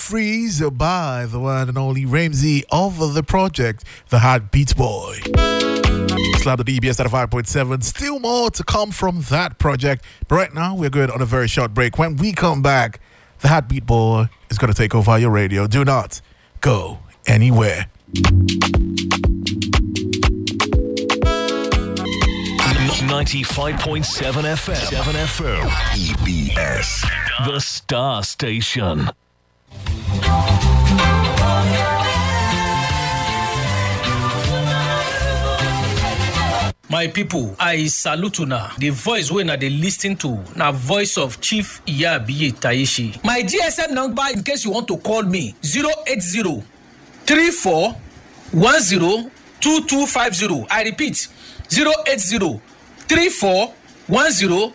Freeze by the one and only Ramsey of the project, The Heartbeat Boy. Slap the DBS at 5.7. Still more to come from that project. But right now, we're going on a very short break. When we come back, The Heartbeat Boy is going to take over your radio. Do not go anywhere. 95.7 FM. 7 FM. EBS. The Star Station. My people, I salute una. The voice when they listen to na voice of Chief Iyabiye Taishi. My GSM number, in case you want to call me, 080 34 10 2250. I repeat, 080 34 10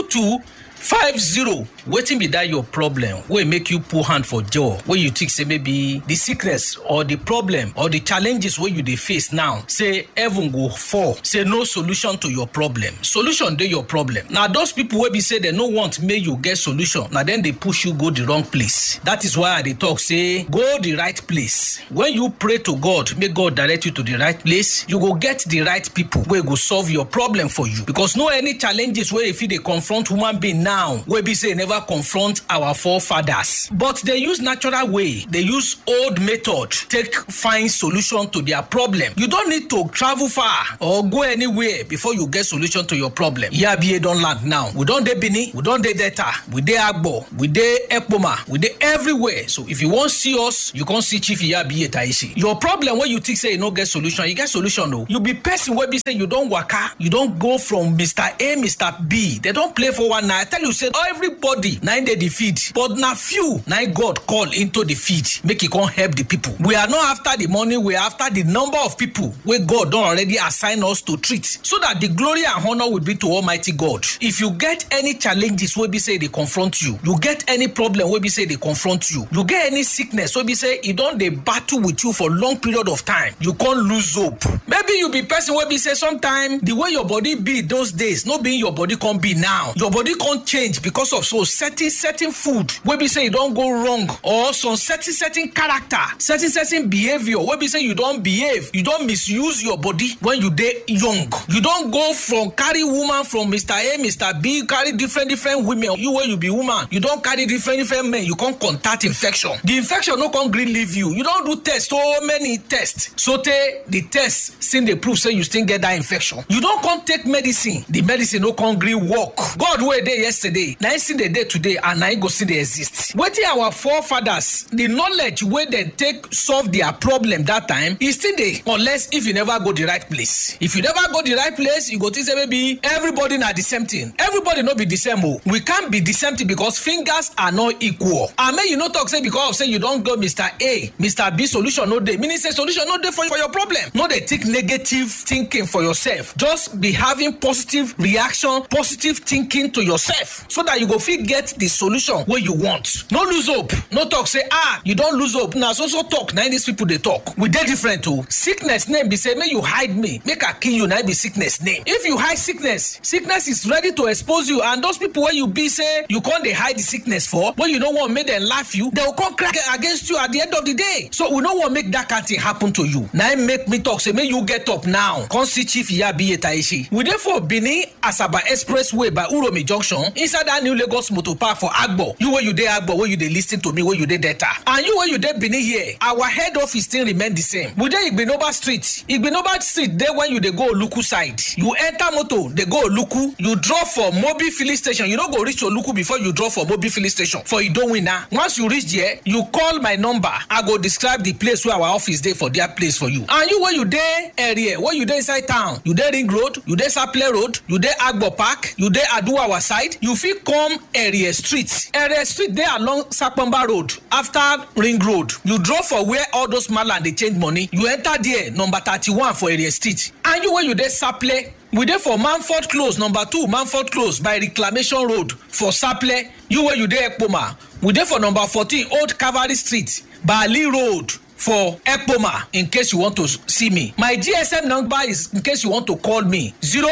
2250. Wetin be that your problem wey make you put hand for jaw wey you think say maybe the sickness or the problem or the challenges wey you dey face now say heaven go fall, say no solution to your problem. Solution dey your problem. Na those people wey be say they no want make you get solution, na then they push you go the wrong place. That is why I dey talk say go the right place. When you pray to God, make God direct you to the right place, you go get the right people wey go solve your problem for you. Because no any challenges wey if you dey confront human being now wey be say never confront our forefathers, but they use natural way, they use old method take find solution to their problem. You don't need to travel far or go anywhere before you get solution to your problem. Iyabiye don land now. We don dey Benin, we don dey Delta, we dey Agbo, we dey Ekpoma, we dey everywhere. So if you want see us, you can see Chief Iyabiye Taishi. Your problem when you think say you no get solution, you get solution though. You be person wey be say you don waka, you don't go from Mr. A, Mr. B. They don't play for one night. I tell you say everybody na dey defeat, but na few na God call into defeat make e come help the people. We are not after the money, we are after the number of people where God don already assign us to treat, so that the glory and honor will be to Almighty God. If you get any challenges wey be say they confront you, you get any problem wey be say they confront you, you get any sickness wey be say e don dey battle with you for long period of time, you can't lose hope. Maybe you be person wey be say sometime the way your body be those days no be your body can be now. Your body can't change because of so certain food wey be say you don't go wrong, or some certain character, certain behavior wey be say you don't behave, you don't misuse your body when you dey young. You don't go from carry woman from Mr. A, Mr. B, carry different women. You when you be woman, you don't carry different men, you can't contact infection. The infection no can green leave you. You don't do tests, so many tests. So the tests still they prove say you still get that infection. You don't come take medicine, the medicine no can green work. God were there yesterday, now see the day today, and I go see they exist. Wetin our forefathers, the knowledge where they take solve their problem that time is still there, unless if you never go the right place. If you never go the right place, you go think say maybe everybody na the same thing. Everybody no be the same. We can't be the same thing because fingers are not equal. And may you not talk say because of say you don't go Mr. A, Mr. B solution no day. Meaning say solution no day for your problem. No they take negative thinking for yourself. Just be having positive reaction, positive thinking to yourself, so that you go fit get the solution where you want. No lose hope. No talk say you don't lose hope. Now so talk. Now these people they talk. We dey different too. Sickness name be say may you hide me, make I kill you. Now be sickness name. If you hide sickness is ready to expose you. And those people where you be say you can't they hide the sickness for, when you don't want make them laugh you, they will come crack against you at the end of the day. So we don't want make that kind of thing happen to you. Now make me talk say may you get up now. Come see Chief Iyabiye Taishi. We therefore Benin Asaba Expressway by Uromi Junction inside that new Lagos Motor Park for Agbo. You where you dey Agbo, where you dey listen to me, where you dey Delta, and you where you dey Benin here. Our head office still remain the same. We dey Igbinoba Street. Igbinoba Street there when you dey go Oluku side. You enter motor, they go Oluku. You drop for Mobi filling station. You don't go reach Oluku before you drop for Mobi filling station. For you don't win now. Once you reach there, you call my number. I go describe the place where our office dey for their place for you. And you where you dey area, where you dey inside town, you dey Ring Road, you dey Saple Road, you dey Agbo Park, you dey Aduwawa side. You fit come area street. Area street there along Sapamba Road after Ring Road. You drop for where all those maland they change money. You enter there number 31 for area street. And you where you dey Saple, we dey for Manford Close, number 2 Manford Close by Reclamation Road for Saple. You where you dey Ekpoma, we dey for number 14 Old Cavalry Street, Bali Road for Ekpoma, in case you want to see me. My GSM number is, in case you want to call me,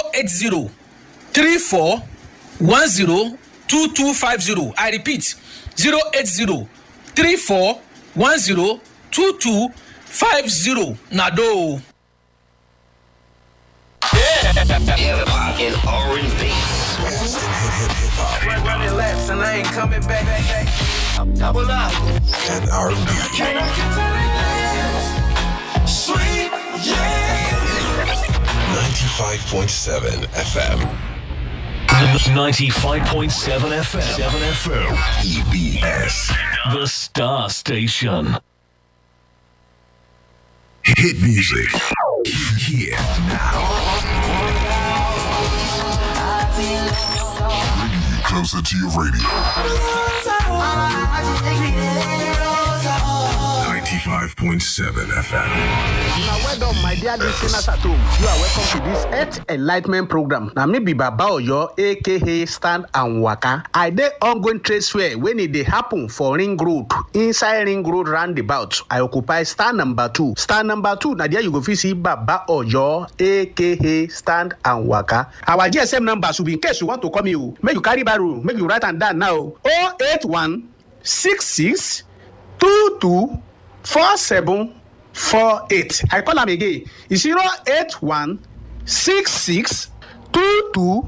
080 34 10 2250. I repeat, 080 34102250. Nado. Hip-hop and R&B. Running laps and I ain't coming back. Double up. And R&B. Can I get to the sweet, yeah. 95.7 FM. 95.7 FM. EBS. The Star Station. Hit music. Here now. Bringing you closer to your radio. 95.7 FM. Now, well done, my dear listeners at home. You are welcome to this Earth Enlightenment program. Now, me be Baba Oyo, aka Stand and Waka. I dey ongoing trade fair when it dey happen for Ring Road, inside Ring Road roundabout. I occupy stand number 2. Stand number 2. Now, there you go see Baba Oyo, aka Stand and Waka. Our GSM number should be in case you want to come here. Make you carry barrow, make you write and down now. 081 66 22 4748. I call am again. It's 081 66 22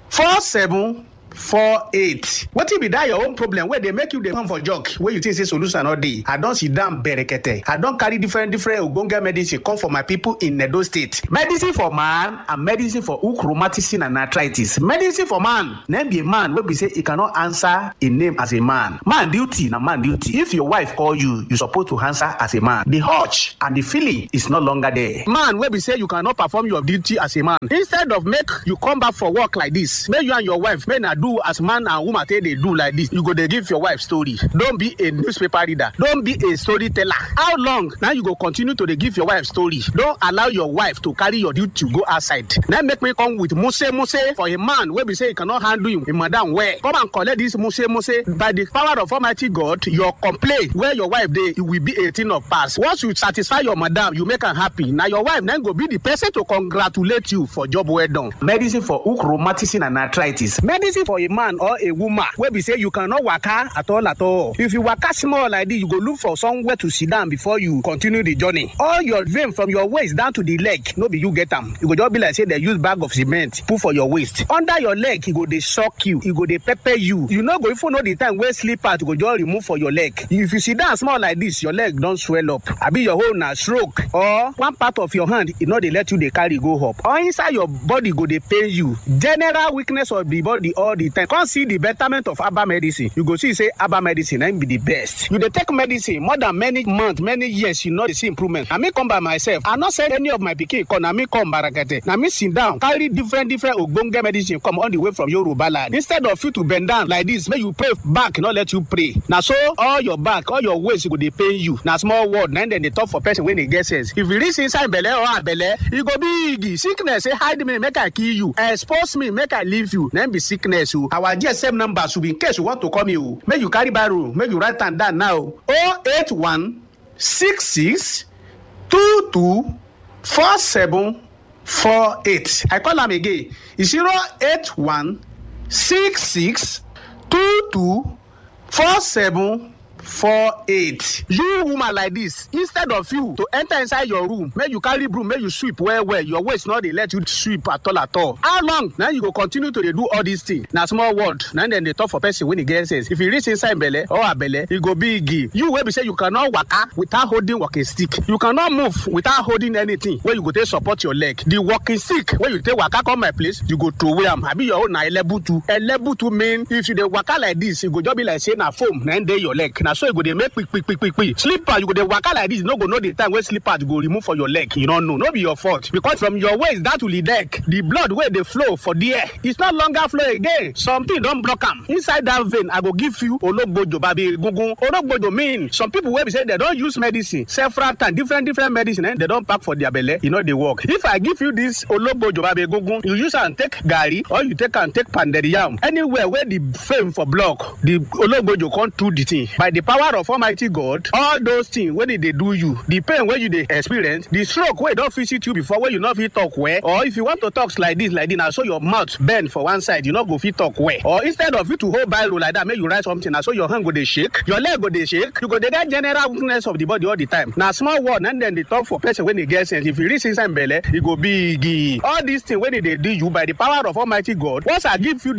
4748. What if be that your own problem where they make you the come for jog where you think say solution all day? I don't sit down berekete. I don't carry different ogbonge medicine come for my people in Edo State. Medicine for man and medicine for hook, rheumatism and arthritis. Medicine for man. Name be a man where we say he cannot answer a name as a man. Man duty na man duty. If your wife call you, you supposed to answer as a man. The urge and the feeling is no longer there. Man where we say you cannot perform your duty as a man. Instead of make you come back for work like this, make you and your wife may not do as man and woman they do like this. You go they give your wife story. Don't be a newspaper reader. Don't be a storyteller. How long now you go continue to they give your wife story? Don't allow your wife to carry your duty to go outside. Now make me come with muse for a man where we say he cannot handle you. A madam where come and collect this muse by the power of Almighty God. Your complaint where your wife they it will be 18 of pass. Once you satisfy your madam, you make her happy. Now your wife then go be the person to congratulate you for job well done. Medicine for hook, rheumatism and arthritis. Medicine for a man or a woman where we say you cannot waka at all. If you waka small like this, you go look for somewhere to sit down before you continue the journey. All your vein from your waist down to the leg, no be you get them. You go just be like say they use bag of cement put for your waist. Under your leg, you go they shock you. You go they pepper you. You not go if you know the time where slipper to go just remove for your leg. If you sit down small like this, your leg don't swell up. I be your whole na stroke or one part of your hand, you know they let you they carry go up. Or inside your body go they pain you. General weakness of the body all the time. Can't see the betterment of Abba medicine. You go see say Abba medicine and be the best. You dey take medicine more than many months, many years, you know the see improvement. I may come by myself. I not send any of my pikin come. I may come barakete. Now me sit down, carry different ogbonge medicine come all the way from Yoruba land. Instead of you to bend down like this, make you pray back, not let you pray. Now so all your back, all your waist go dey pain you. Now small word, then they talk for person when they get sense. If you reach inside belle or belle, you go big. Sickness say hide me, make I kill you. Expose me, make I leave you. Then be sickness. Our GSM number should be in case you want to come you. Make you carry barrow, make you write and down now. 081 66 22 4748. I call them again. It's 081 66 22 4748. You woman like this, instead of you to enter inside your room, make you carry broom, make you sweep well. Your waist not they let you sweep at all. How long now you go continue to do all these things? Now small word, now then they talk for person when he gets sense. If you reach inside belle or a belle, you go big. You will be say you cannot waka without holding walking stick. You cannot move without holding anything. Where you go take support your leg. The walking stick where you take waka come my place, you go throw away am. I be your own na level 2. A level 2 mean if you dey waka like this, you go just be like say na foam. Now dey your leg. Now so you go dey make quick. Slipper you go dey waka like this, you no go know the time when slipper you go remove for your leg. You don't know, no be your fault. Because from your waist down to the neck, the blood where they flow for the air, it's not longer flow again. Something don't block them. Inside that vein, I go give you ologbojo babi gungun. Ologbojo mean some people wey be say they don't use medicine several times, different medicine, and they don't pack for their belly. You know they work. If I give you this ologbojo babi gungun, you use and take gari or you take and take panderiam. Anywhere where the vein for block, the ologbojo can't do the thing. By the power of Almighty God, all those things wey dey do you, the pain wey you dey experience, the stroke wey don visit you before wey you no fit talk well, or if you want to talk like this na so your mouth bend for one side, you no go fit talk well, or instead of you to hold biro like that make you write something na so your hand go dey shake, your leg go dey shake, you go dey get general weakness of the body all the time. Na small word na dem dey talk for person wey dey get sense. If you reach inside belle, e go big. All these things wey dey do you by the power of Almighty God, once I give you